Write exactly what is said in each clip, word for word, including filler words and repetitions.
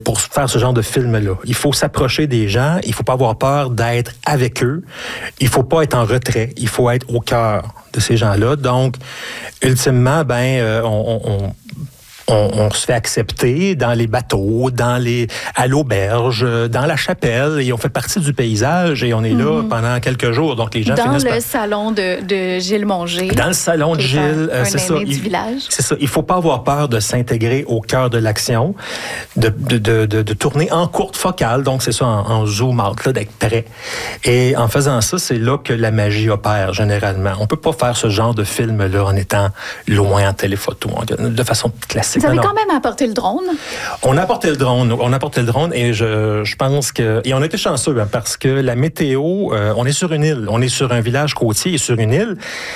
Pour faire ce genre de film-là, il faut s'approcher des gens, il faut pas avoir peur d'être avec eux, il faut pas être en retrait, il faut être au cœur de ces gens-là. Donc, ultimement, ben, euh, on, on On, on se fait accepter dans les bateaux, dans les, à l'auberge, dans la chapelle, et on fait partie du paysage et on est là mm-hmm. pendant quelques jours. Donc les gens dans finissent le par... salon de, de Gilles Mongé. Dans le salon de Gilles, un, un c'est ça. Du Il, village. C'est ça. Il faut pas avoir peur de s'intégrer au cœur de l'action, de, de, de, de, de tourner en courte focale. Donc c'est ça, en, en zoom out, là, d'être prêt. Et en faisant ça, c'est là que la magie opère généralement. On peut pas faire ce genre de film-là en étant loin en téléphoto, de façon classique. Vous avez non, quand même apporté le drone? On a apporté le drone. On a apporté le drone et je, je pense que... Et on a été chanceux hein, parce que la météo, euh, on est sur une île. On est sur un village côtier et sur une île.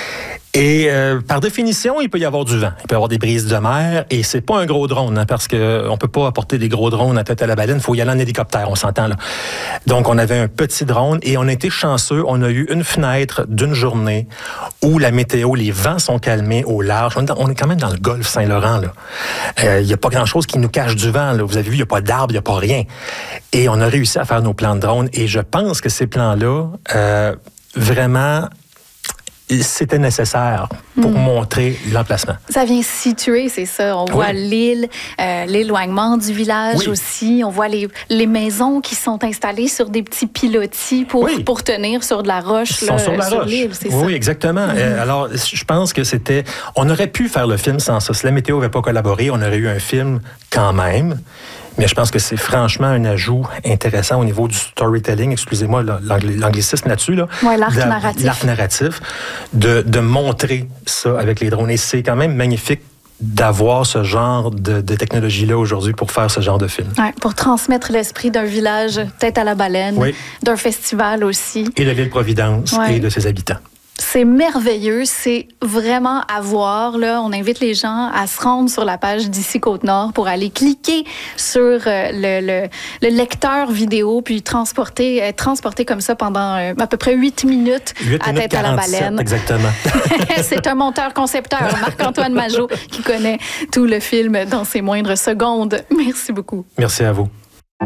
Et euh, par définition, il peut y avoir du vent. Il peut y avoir des brises de mer. Et c'est pas un gros drone, hein, parce que on peut pas apporter des gros drones à tête à la baleine. Il faut y aller en hélicoptère, on s'entend là. Donc, on avait un petit drone et on a été chanceux. On a eu une fenêtre d'une journée où la météo, les vents sont calmés au large. On est, dans, on est quand même dans le golfe Saint-Laurent, là. Euh, il y a pas grand-chose qui nous cache du vent, là. Vous avez vu, il y a pas d'arbres, il y a pas rien. Et on a réussi à faire nos plans de drone. Et je pense que ces plans-là, euh, vraiment... c'était nécessaire pour mmh. montrer l'emplacement. Ça vient situer, c'est ça. On oui. voit l'île, euh, l'éloignement du village oui. aussi. On voit les, les maisons qui sont installées sur des petits pilotis pour, oui. pour tenir sur de la roche. Ils là, sont sur la sur roche. L'île, c'est oui, ça. Oui, exactement. Mmh. Euh, alors, je pense que c'était... On aurait pu faire le film sans ça. Si la météo n'avait pas collaboré, on aurait eu un film quand même. Mais je pense que c'est franchement un ajout intéressant au niveau du storytelling, excusez-moi l'anglicisme là-dessus. Là, oui, l'arc de, narratif. L'arc narratif, de, de montrer ça avec les drones. Et c'est quand même magnifique d'avoir ce genre de, de technologie-là aujourd'hui pour faire ce genre de film. Ouais, pour transmettre l'esprit d'un village, tête à la baleine, oui. d'un festival aussi. Et de l'île-Providence ouais. et de ses habitants. C'est merveilleux, c'est vraiment à voir. Là. On invite les gens à se rendre sur la page d'Ici Côte-Nord pour aller cliquer sur euh, le, le, le lecteur vidéo, puis transporter, être transporté comme ça pendant euh, à peu près huit minutes à tête à la baleine. Exactement. C'est un monteur-concepteur, Marc-Antoine Majot, qui connaît tout le film dans ses moindres secondes. Merci beaucoup. Merci à vous.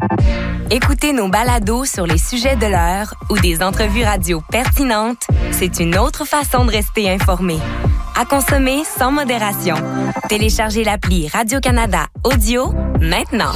Écouter nos balados sur les sujets de l'heure ou des entrevues radio pertinentes, c'est une autre façon de rester informé. À consommer sans modération. Téléchargez l'appli Radio-Canada Audio maintenant.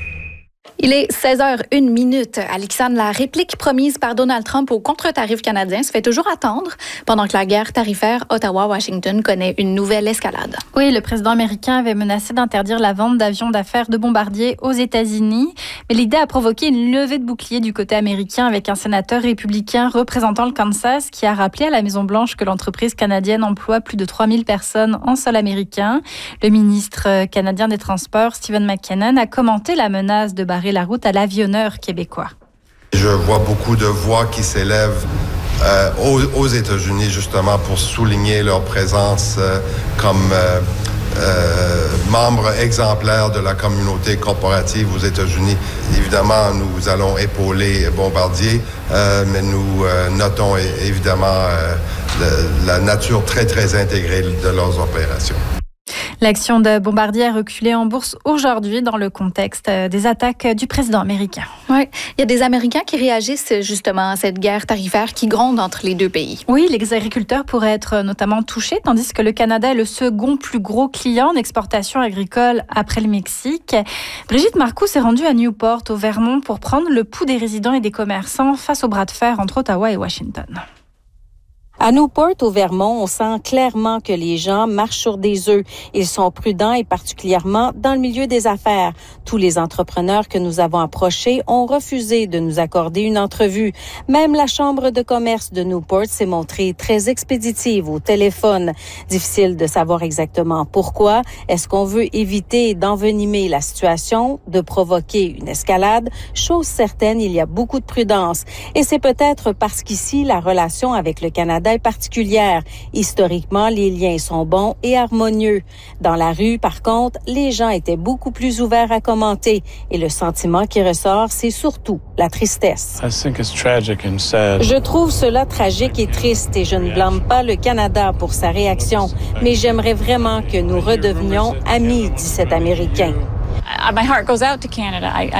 Il est seize heures une minute. Alexandre, la réplique promise par Donald Trump au contre-tarif canadien se fait toujours attendre pendant que la guerre tarifaire Ottawa-Washington connaît une nouvelle escalade. Oui, le président américain avait menacé d'interdire la vente d'avions d'affaires de bombardiers aux États-Unis. Mais l'idée a provoqué une levée de bouclier du côté américain avec un sénateur républicain représentant le Kansas qui a rappelé à la Maison-Blanche que l'entreprise canadienne emploie plus de trois mille personnes en sol américain. Le ministre canadien des Transports, Stephen McKinnon, a commenté la menace de barrer la route à l'avionneur québécois. Je vois beaucoup de voix qui s'élèvent euh, aux, aux États-Unis justement pour souligner leur présence euh, comme euh, euh, membres exemplaires de la communauté corporative aux États-Unis. Évidemment, nous allons épauler Bombardier, euh, mais nous euh, notons évidemment euh, le, la nature très, très intégrée de leurs opérations. L'action de Bombardier a reculé en bourse aujourd'hui dans le contexte des attaques du président américain. Oui, il y a des Américains qui réagissent justement à cette guerre tarifaire qui gronde entre les deux pays. Oui, les agriculteurs pourraient être notamment touchés, tandis que le Canada est le second plus gros client en exportation agricole après le Mexique. Brigitte Marcoux s'est rendue à Newport, au Vermont, pour prendre le pouls des résidents et des commerçants face au bras de fer entre Ottawa et Washington. À Newport, au Vermont, on sent clairement que les gens marchent sur des œufs. Ils sont prudents et particulièrement dans le milieu des affaires. Tous les entrepreneurs que nous avons approchés ont refusé de nous accorder une entrevue. Même la Chambre de commerce de Newport s'est montrée très expéditive au téléphone. Difficile de savoir exactement pourquoi. Est-ce qu'on veut éviter d'envenimer la situation, de provoquer une escalade? Chose certaine, il y a beaucoup de prudence. Et c'est peut-être parce qu'ici, la relation avec le Canada est particulière. Historiquement, les liens sont bons et harmonieux. Dans la rue, par contre, les gens étaient beaucoup plus ouverts à commenter. Et le sentiment qui ressort, c'est surtout la tristesse. Je trouve cela tragique et triste et je ne blâme pas le Canada pour sa réaction. Mais j'aimerais vraiment que nous redevenions amis, dit cet Américain. My heart goes out to Canada. I,